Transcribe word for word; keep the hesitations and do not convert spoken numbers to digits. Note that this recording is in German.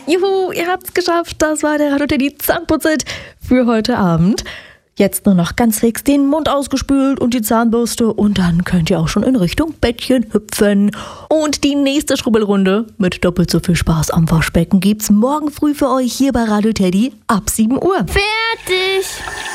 Juhu, ihr habt's geschafft. Das war der Radio Teddy Zahnputzit für heute Abend. Jetzt nur noch ganz fix den Mund ausgespült und die Zahnbürste und dann könnt ihr auch schon in Richtung Bettchen hüpfen. Und die nächste Schrubbelrunde mit doppelt so viel Spaß am Waschbecken gibt's morgen früh für euch hier bei Radio Teddy ab sieben Uhr. Fertig!